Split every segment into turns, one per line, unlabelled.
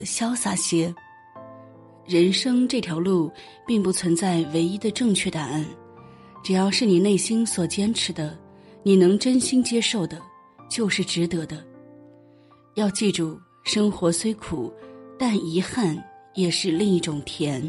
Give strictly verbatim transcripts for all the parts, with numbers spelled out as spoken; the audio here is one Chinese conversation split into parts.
潇洒些。人生这条路并不存在唯一的正确答案，只要是你内心所坚持的，你能真心接受的，就是值得的。要记住，生活虽苦，但遗憾也是另一种甜。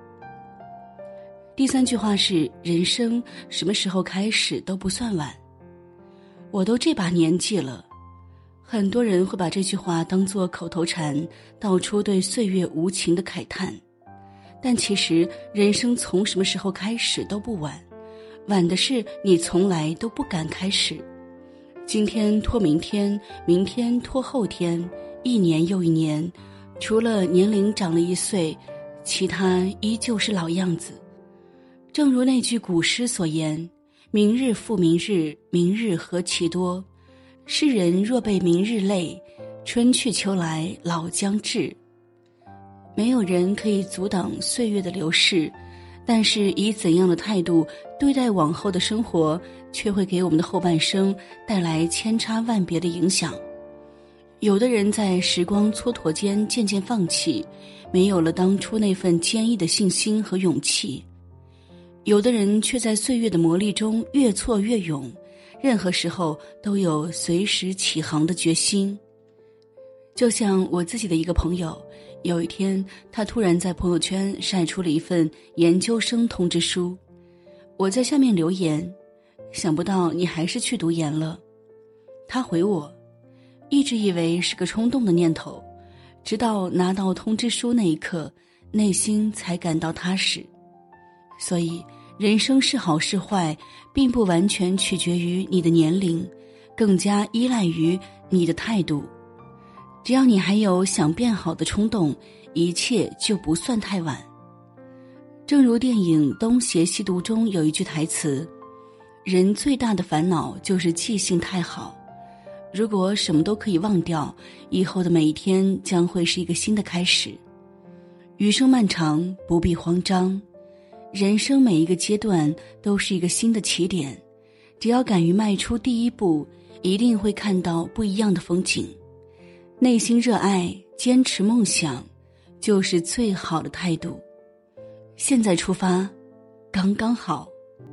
第三句话是，人生什么时候开始都不算晚。我都这把年纪了，很多人会把这句话当作口头禅，道出对岁月无情的慨叹。但其实人生从什么时候开始都不晚，晚的是你从来都不敢开始。今天拖明天，明天拖后天，一年又一年，除了年龄长了一岁，其他依旧是老样子。正如那句古诗所言，明日复明日，明日何其多。世人若被明日累，春去秋来老将至。没有人可以阻挡岁月的流逝，但是以怎样的态度对待往后的生活，却会给我们的后半生带来千差万别的影响。有的人在时光蹉跎间渐渐放弃，没有了当初那份坚毅的信心和勇气。有的人却在岁月的磨砺中越挫越勇，任何时候都有随时起航的决心。就像我自己的一个朋友，有一天他突然在朋友圈晒出了一份研究生通知书。我在下面留言，想不到你还是去读研了。他回我，一直以为是个冲动的念头，直到拿到通知书那一刻，内心才感到踏实。所以人生是好是坏，并不完全取决于你的年龄，更加依赖于你的态度。只要你还有想变好的冲动，一切就不算太晚。正如电影《东邪西毒》中有一句台词，人最大的烦恼就是记性太好。如果什么都可以忘掉，以后的每一天将会是一个新的开始。余生漫长，不必慌张。人生每一个阶段都是一个新的起点，只要敢于迈出第一步，一定会看到不一样的风景。内心热爱，坚持梦想，就是最好的态度。现在出发，刚刚好。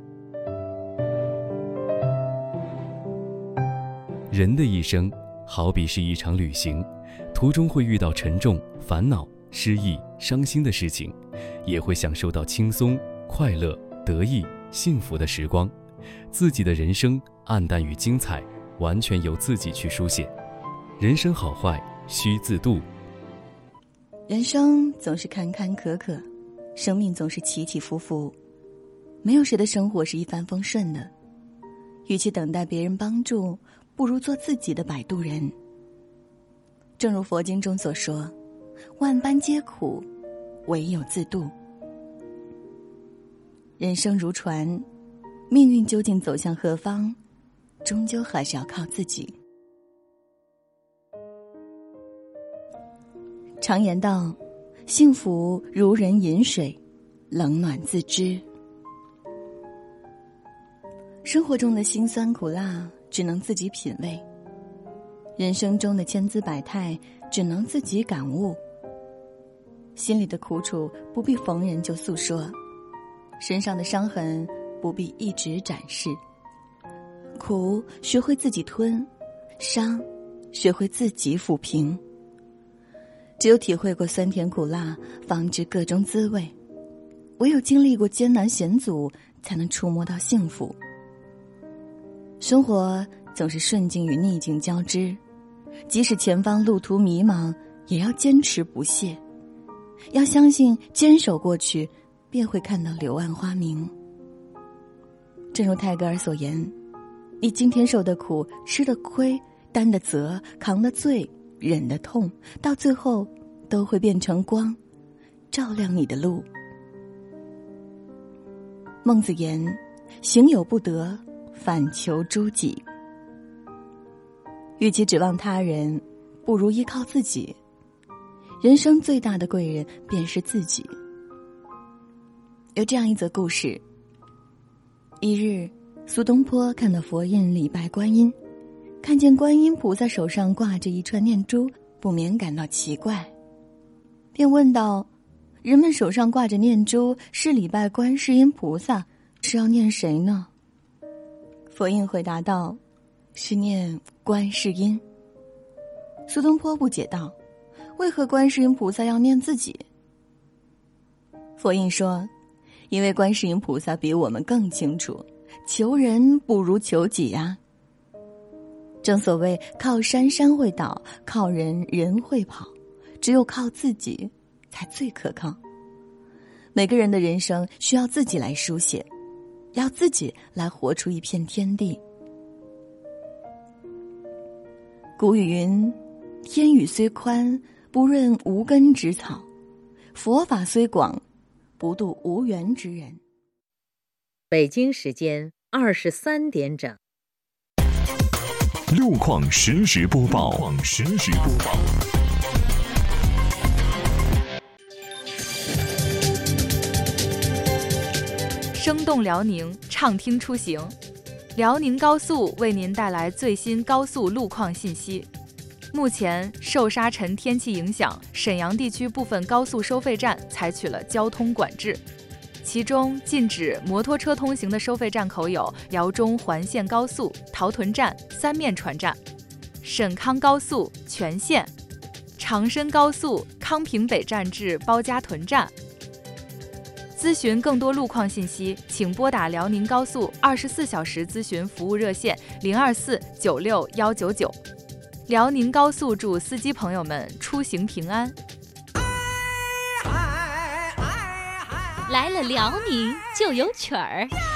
人的一生好比是一场旅行，途中会遇到沉重、烦恼、失意、伤心的事情，也会享受到轻松、快乐、得意、幸福的时光。自己的人生暗淡与精彩，完全由自己去书写。人生好坏需自度。
人生总是坎坎坷坷，生命总是起起伏伏，没有谁的生活是一帆风顺的。与其等待别人帮助，不如做自己的摆渡人。正如佛经中所说，万般皆苦，唯有自渡。人生如船，命运究竟走向何方，终究还是要靠自己。常言道，幸福如人饮水，冷暖自知。生活中的辛酸苦辣只能自己品味，人生中的千姿百态只能自己感悟。心里的苦楚不必逢人就诉说，身上的伤痕不必一直展示。苦学会自己吞，伤学会自己抚平。只有体会过酸甜苦辣，方知各种滋味。唯有经历过艰难险阻，才能触摸到幸福。生活总是顺境与逆境交织，即使前方路途迷茫，也要坚持不懈。要相信坚守过去，便会看到柳暗花明。正如泰戈尔所言，你今天受的苦，吃的亏，担的责，扛的罪，忍的痛，到最后都会变成光，照亮你的路。孟子言，行有不得，反求诸己。与其指望他人，不如依靠自己。人生最大的贵人便是自己。有这样一则故事，一日，苏东坡看到佛印礼拜观音，看见观音菩萨手上挂着一串念珠，不免感到奇怪。 便问道：人们手上挂着念珠，是礼拜观世音菩萨，是要念谁呢？佛印回答道：是念观世音。苏东坡不解道：为何观世音菩萨要念自己？佛印说：因为观世音菩萨比我们更清楚，求人不如求己呀、啊。正所谓靠山山会倒，靠人人会跑，只有靠自己才最可靠。每个人的人生需要自己来书写，要自己来活出一片天地。古语云：天宇虽宽，不润无根之草；佛法虽广，不度无缘之人。
北京时间二十三点整。
路况实时播报。路况实时播报。
生动辽宁，畅听出行。辽宁高速为您带来最新高速路况信息。目前受沙尘天气影响，沈阳地区部分高速收费站采取了交通管制。其中禁止摩托车通行的收费站口有辽中环线高速、陶屯站、三面船站；沈康高速全线、长深高速康平北站至包家屯站。咨询更多路况信息，请拨打辽宁高速二十四小时咨询服务热线零二四九六幺九九。辽宁高速祝司机朋友们出行平安。
来了辽宁就有曲儿。